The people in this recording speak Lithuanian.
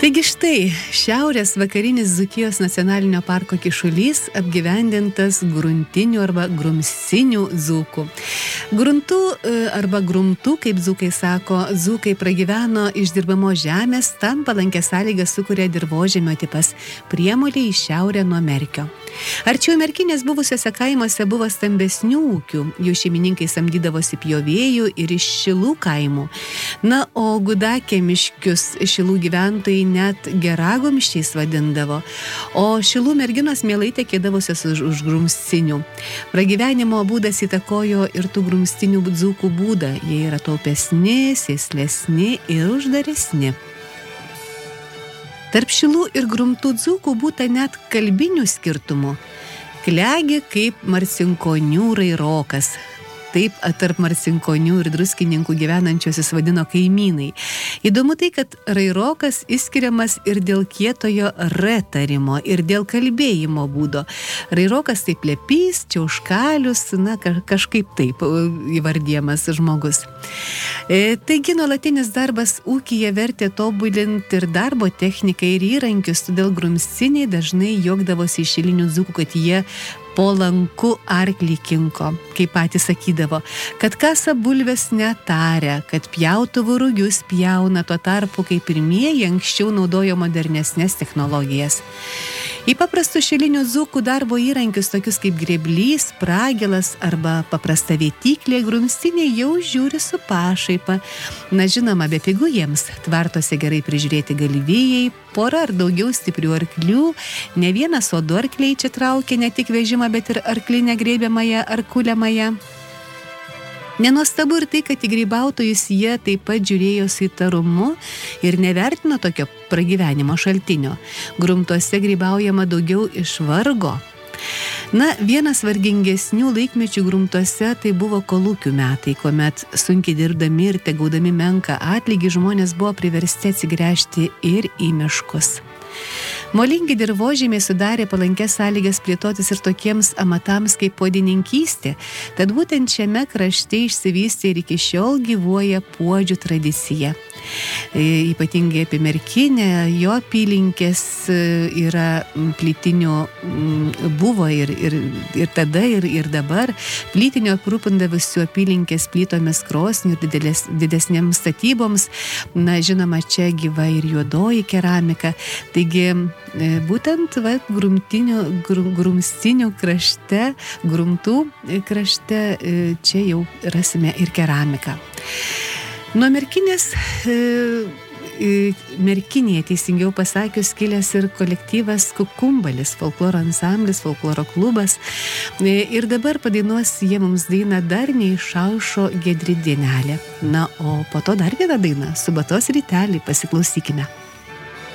Taigi štai, šiaurės vakarinis Dzūkijos nacionalinio parko Kyšulys apgyvendintas gruntinių arba grumsinių dzūkų. Gruntų arba grumtų, kaip dzūkai sako, dzūkai pragyveno išdirbamo žemės, tam palankės sąlygas sukuria dirvožemio tipas Priemolė į šiaurę nuo Merkio. Arčiau Merkinės buvusiuose kaimuose buvo stambesnių ūkių, jų šeimininkai samdydavosi pjovėjų ir iš Šilų kaimų. Na, o Gudakėmiškius Šilų gyventojai net geragomščiais vadindavo, o Šilų merginos mielai tekėdavusios už grumstinių. Pragyvenimo būdas įtakojo ir tų grumstinių dzūkų būdą, jie yra taupesni, sėslesni ir uždaresni. Tarp Šilų ir grumtų dzūkų būta net kalbinių skirtumų. Klegi kaip marcinkonių rairokas. Taip tarp marcinkonių ir druskininkų gyvenančiosius vadino kaimynai. Įdomu tai, kad rairokas išskiriamas ir dėl kietojo R tarimo, ir dėl kalbėjimo būdo. Rairokas tai plepys, čiauškalius, na kažkaip taip įvardyjamas žmogus. Taigi nuolatinis darbas ūkyje vertė tobulinti ir darbo techniką ir įrankius, todėl grumstiniai dažnai juokdavosi iš šilinių dzūkų, kad jie po lanku arklį kinko, kaip patys sakydavo, kad kasa bulves netarę, kad pjautuvų rugius pjauna, tuo tarpu, kai pirmieji anksčiau naudojo modernesnės technologijas. Į paprastus šilinių dzūkų darbo įrankius, tokius kaip grėblys, pragelas arba paprasta vėtyklė, grumstiniai jau žiūri su pašaipa. Na žinoma, be pigų jiems tvartose gerai prižiūrėti galvijai, pora ar daugiau stiprių arklių, ne vienas o du arkliai čia traukia ne tik vežimą, bet ir arklinę grėbiamąją ar kuliamąją. Nenuostabu ir tai, kad į grybautojus jie taip pat žiūrėjo su įtarumu ir nevertino tokio pragyvenimo šaltinio. Grumtuose grybaujama daugiau iš vargo. Na, vienas vargingesnių laikmečių grumtuose tai buvo kolūkių metai, kuomet sunkiai dirbdami ir gaudami menką atlygį žmonės buvo priversti atsigręžti ir į miškus. Molingi dirvožemiai sudarė palankės sąlygas plėtotis ir tokiems amatams kaip puodininkystė, tad būtent šiame krašte išsivystė ir iki šiol gyvuoja puodžių tradicija. Ypatingai apie Merkinę, jo apylinkės yra plytinių, buvo ir tada, ir dabar, plytinio aprūpindavusių apylinkės plytomis krosnių ir didesnėms statyboms. Na, žinoma, čia gyva ir juodoji keramika. Taigi, būtent grumstinių krašte, grumtų krašte, čia jau rasime ir keramiką. Nuo Merkinės, Merkinėje, teisingiau pasakius, kilęs ir kolektyvas Kukumbalis, folkloro ansamblis, folkloro klubas. Ir dabar padainuos jie mums dainą Dar neišaušo giedri dienelė. Na, o po to dar viena daina, Subatos rytelį, pasiklausykime.